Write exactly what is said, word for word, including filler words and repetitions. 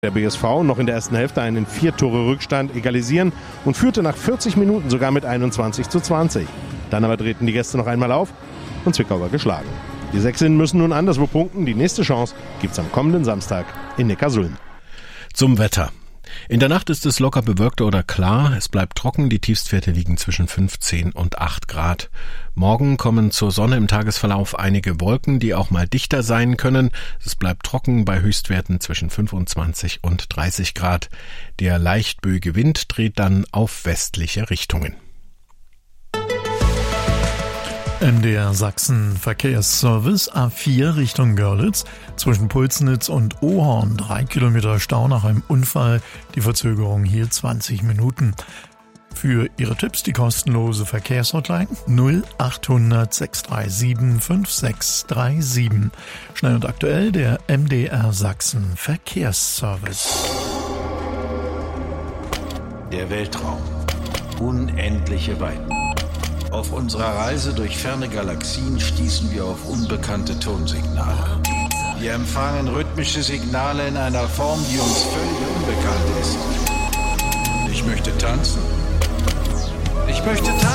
Der B S V noch in der ersten Hälfte einen Vier-Tore-Rückstand egalisieren und führte nach vierzig Minuten sogar mit einundzwanzig zu zwanzig. Dann aber drehten die Gäste noch einmal auf und Zwickau war geschlagen. Die Sächsinnen müssen nun anderswo punkten. Die nächste Chance gibt's am kommenden Samstag in Neckarsulm. Zum Wetter. In der Nacht ist es locker bewölkt oder klar. Es bleibt trocken. Die Tiefstwerte liegen zwischen fünfzehn und acht Grad. Morgen kommen zur Sonne im Tagesverlauf einige Wolken, die auch mal dichter sein können. Es bleibt trocken bei Höchstwerten zwischen fünfundzwanzig und dreißig Grad. Der leicht böige Wind dreht dann auf westliche Richtungen. M D R Sachsen Verkehrsservice A vier Richtung Görlitz, zwischen Pulsnitz und Ohorn drei Kilometer Stau nach einem Unfall, die Verzögerung hier zwanzig Minuten. Für Ihre Tipps die kostenlose Verkehrshotline null achthundert sechs drei sieben fünf sechs drei sieben. Schnell und aktuell der M D R Sachsen Verkehrsservice. Der Weltraum. Unendliche Weiten. Auf unserer Reise durch ferne Galaxien stießen wir auf unbekannte Tonsignale. Wir empfangen rhythmische Signale in einer Form, die uns völlig unbekannt ist. Ich möchte tanzen. Ich möchte tanzen.